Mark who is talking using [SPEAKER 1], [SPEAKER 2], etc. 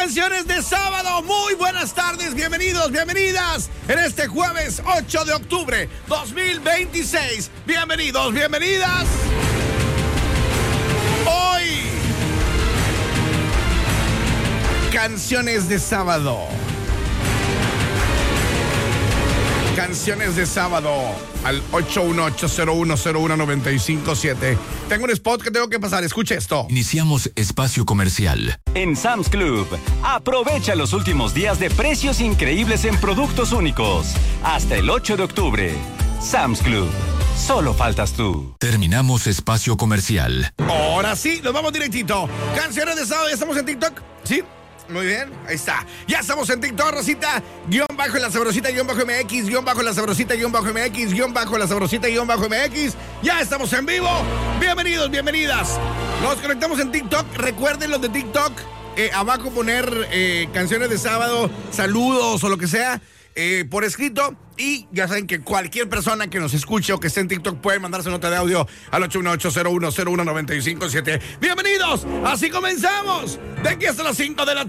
[SPEAKER 1] Canciones de sábado, muy buenas tardes, bienvenidos, bienvenidas en este jueves 8 de octubre 2026. Bienvenidos, bienvenidas. Hoy, canciones de sábado. Canciones de sábado al 818010195.7. Tengo un spot que tengo que pasar, escuche esto.
[SPEAKER 2] Iniciamos espacio comercial.
[SPEAKER 3] En Sam's Club, aprovecha los últimos días de precios increíbles en productos únicos. Hasta el 8 de octubre. Sam's Club. Solo faltas tú.
[SPEAKER 2] Terminamos espacio comercial.
[SPEAKER 1] Ahora sí, nos vamos directito. Canciones de sábado, ¿ya estamos en TikTok? ¿Sí? Muy bien, ahí está. Ya estamos en TikTok, Rosita, _la sabrosita, _MX, _la sabrosita, _MX, la sabrosita, _MX. Ya estamos en vivo. Bienvenidos, bienvenidas. Nos conectamos en TikTok. Recuerden los de TikTok, abajo poner canciones de sábado, saludos o lo que sea, por escrito. Y ya saben que cualquier persona que nos escuche o que esté en TikTok puede mandarse nota de audio al 818010195.7. Bienvenidos, así comenzamos. De aquí hasta las 5 de la tarde.